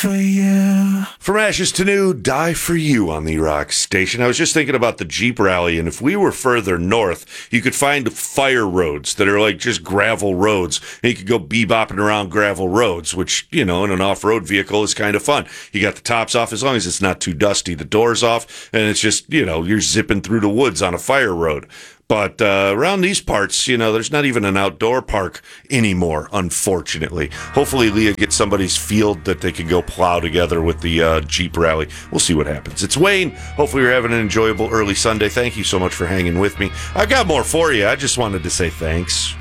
for you. From ashes to new, Die for You on the Rock Station. I was just thinking about the Jeep rally, and if we were further north, you could find fire roads that are like just gravel roads, and you could go bebopping around gravel roads, which, you know, in an off-road vehicle is kind of fun. You got the tops off, as long as it's not too dusty, the doors off, and it's just, you know, you're zipping through the woods on a fire road. But around these parts, you know, there's not even an outdoor park anymore, unfortunately. Hopefully, Leah gets somebody's field that they can go plow together with the Jeep rally. We'll see what happens. It's Wayne. Hopefully, you're having an enjoyable early Sunday. Thank you so much for hanging with me. I've got more for you. I just wanted to say thanks.